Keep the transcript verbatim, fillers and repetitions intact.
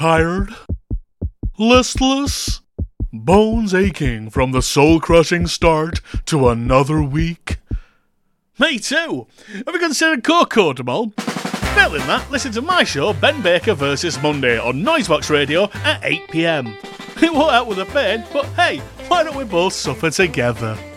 Tired? Listless? Bones aching from the soul-crushing start to another week? Me too. Have you considered Cocodamol? Failing that, listen to my show Ben Baker versus Monday on Noisebox Radio at eight p m. It won't help with the pain, but hey, why don't we both suffer together?